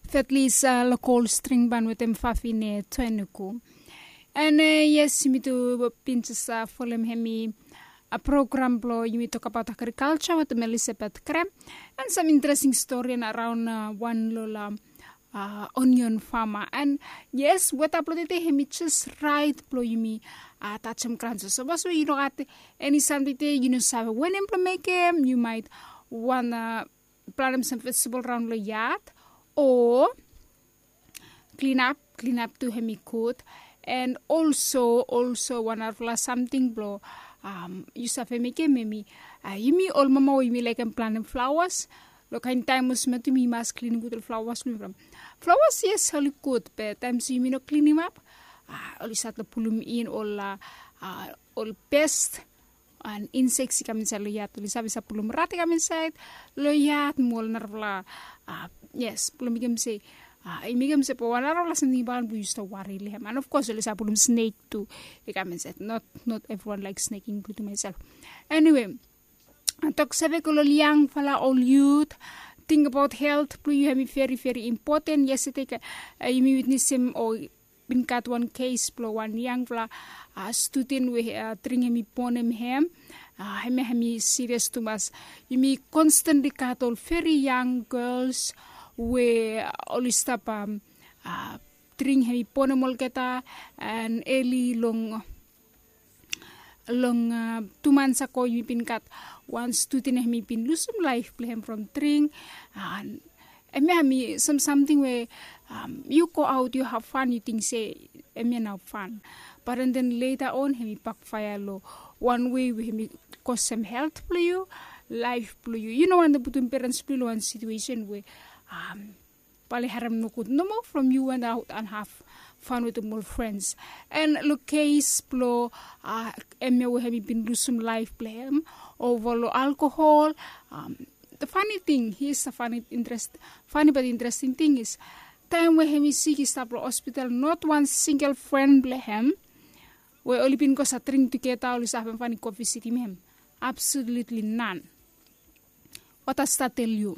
Fatlis local string band with them fafine tuenuku. And yes, me to pinches follow hemi a program blow you talk about agriculture with Melissa Krem and some interesting story around one lola onion farmer. And yes, what uploaded him just right blow you me touch some crunches. So was you know at any Sunday you know have when implement him you might wanna plant some vegetable around the yard or clean up to hemi coat. And also one of something blow you safe make me yumi all mama yumi like I'm planting flowers look in time was met me mas cleaning with the flowers from flowers yes really good but times you no clean him up all is at the pulum in all pest and insects come inside lo yat li sabi sa pulum rati come inside lo yat mol narvla yes pulum igam say imigam se po wana rola sending ban bu used to worry him and of course I put him snake too he come and said not everyone likes snake including myself anyway talk save ko young fala all youth think about health blue you have very important yesterday you witness him or been cut one case blow one young fala student we tring him ponem him hemi serious too much you me constantly cut all very young girls we always stop tring hemi ponemol keta and early long 2 months ago you been cut one student hemi been lose some life play him from tring and me something where you go out you have fun you think say me now fun but and then later on hemi backfire low one way we hemi cause some health play you life play you know when the putting parents play one situation where pali haram no good no more from you and out and have fun with the more friends and look case blow we have been lose some life play over alcohol the funny thing here's the funny but interesting thing is time we have sick is at hospital not one single friend blame him we only been cause a drink together always have funny coffee city him absolutely none what does that tell you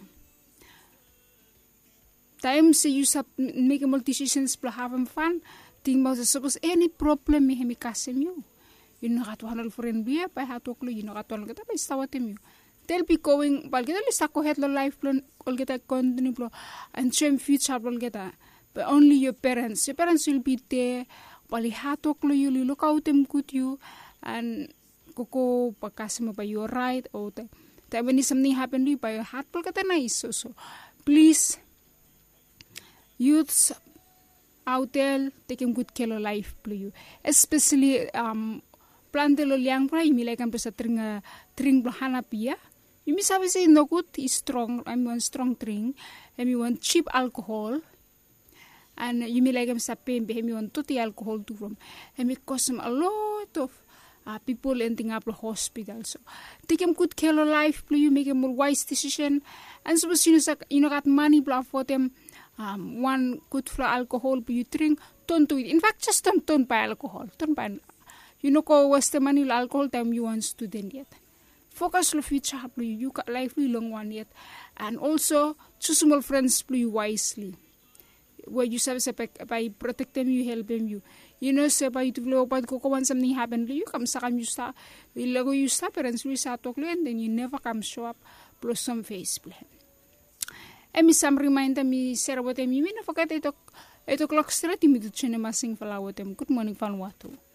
times you make more decisions for having fun think about suppose any problem me hemi kasem you know got one friend be by how to you know got one get by stawatem you they'll be going but get a sako het life plan all get a continue and same future will get but only your parents will be there while how to you look out them good you and koko pakasem by your right or that when something happen to you by your heart will get nice so please youths out there taking good care of life play you especially plantelo liang pra imi like am sa tring blahana pia you mi sabi say no good is strong I'm one strong drink and you want cheap alcohol and you mi like am sa pembe you want tuti alcohol too from and it cost them a lot of people ending up the hospital so take him good care of life play you make a more wise decision and suppose you know got money blah for them one good for alcohol but you drink don't do it in fact just don't buy alcohol don't buy you know go waste the money alcohol time you want student yet focus on future you got life long one yet and also choose small friends play wisely where you say by protect them you help them you know say by to blow but go when something happen you come sakam you start you start parents we start talk and then you never come show up plus some face play and me some reminder me share what them you mean forget 8 o'clock straight me to chine masing fala what them good morning Vanuatu.